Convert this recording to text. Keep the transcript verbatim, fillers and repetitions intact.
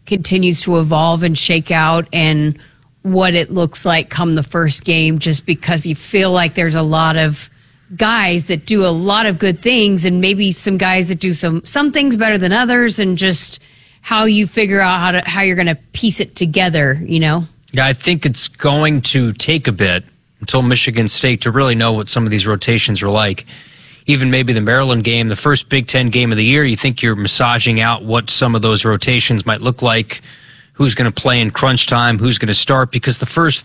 continues to evolve and shake out and what it looks like come the first game, just because you feel like there's a lot of guys that do a lot of good things and maybe some guys that do some some things better than others, and just how you figure out how to how you're going to piece it together, you know? Yeah, I think it's going to take a bit until Michigan State to really know what some of these rotations are like. Even maybe the Maryland game, the first Big Ten game of the year, you think you're massaging out what some of those rotations might look like, who's going to play in crunch time, who's going to start, because the first